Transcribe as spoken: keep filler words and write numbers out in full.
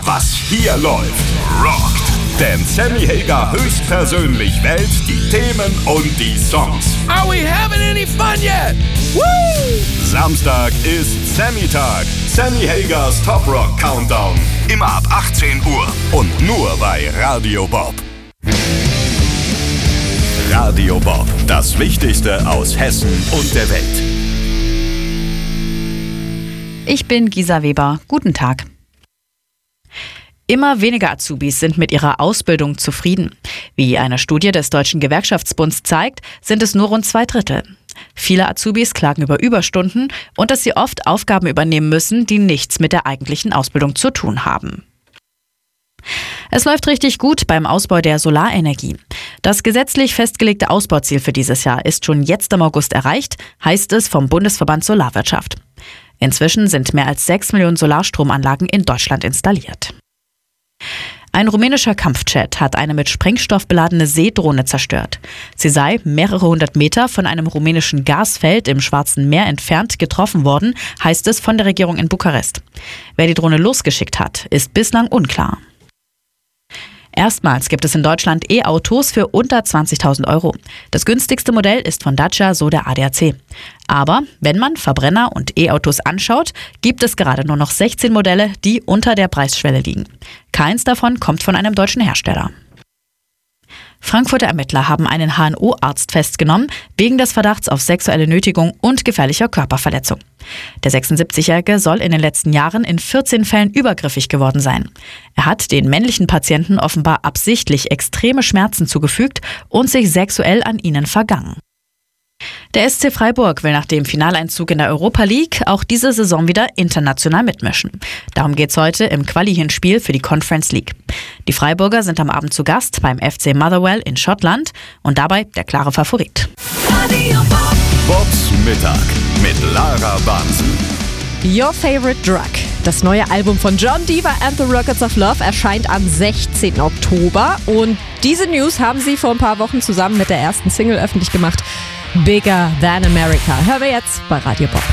Was hier läuft, rockt. Denn Sammy Hagar höchstpersönlich wählt die Themen und die Songs. Are we having any fun yet? Woo! Samstag ist Sammy-Tag. Sammy Hagars Top Rock Countdown. Immer ab achtzehn Uhr. Und nur bei Radio Bob. Radio Bob. Das Wichtigste aus Hessen und der Welt. Ich bin Gisa Weber. Guten Tag. Immer weniger Azubis sind mit ihrer Ausbildung zufrieden. Wie eine Studie des Deutschen Gewerkschaftsbunds zeigt, sind es nur rund zwei Drittel. Viele Azubis klagen über Überstunden und dass sie oft Aufgaben übernehmen müssen, die nichts mit der eigentlichen Ausbildung zu tun haben. Es läuft richtig gut beim Ausbau der Solarenergie. Das gesetzlich festgelegte Ausbauziel für dieses Jahr ist schon jetzt im August erreicht, heißt es vom Bundesverband Solarwirtschaft. Inzwischen sind mehr als sechs Millionen Solarstromanlagen in Deutschland installiert. Ein rumänischer Kampfjet hat eine mit Sprengstoff beladene Seedrohne zerstört. Sie sei mehrere hundert Meter von einem rumänischen Gasfeld im Schwarzen Meer entfernt getroffen worden, heißt es von der Regierung in Bukarest. Wer die Drohne losgeschickt hat, ist bislang unklar. Erstmals gibt es in Deutschland E-Autos für unter zwanzigtausend Euro. Das günstigste Modell ist von Dacia, so der A D A C. Aber wenn man Verbrenner und E-Autos anschaut, gibt es gerade nur noch sechzehn Modelle, die unter der Preisschwelle liegen. Keins davon kommt von einem deutschen Hersteller. Frankfurter Ermittler haben einen H N O-Arzt festgenommen, wegen des Verdachts auf sexuelle Nötigung und gefährlicher Körperverletzung. Der sechsundsiebzigjährige soll in den letzten Jahren in vierzehn Fällen übergriffig geworden sein. Er hat den männlichen Patienten offenbar absichtlich extreme Schmerzen zugefügt und sich sexuell an ihnen vergangen. Der S C Freiburg will nach dem Finaleinzug in der Europa League auch diese Saison wieder international mitmischen. Darum geht's heute im Quali-Hinspiel für die Conference League. Die Freiburger sind am Abend zu Gast beim F C Motherwell in Schottland und dabei der klare Favorit. Bobs Mittag mit Lara Bansen. Your Favorite Drug. Das neue Album von John Deaver and the Rockets of Love erscheint am sechzehnten Oktober. Und diese News haben sie vor ein paar Wochen zusammen mit der ersten Single öffentlich gemacht. Bigger Than America. Hören wir jetzt bei Radio Bob.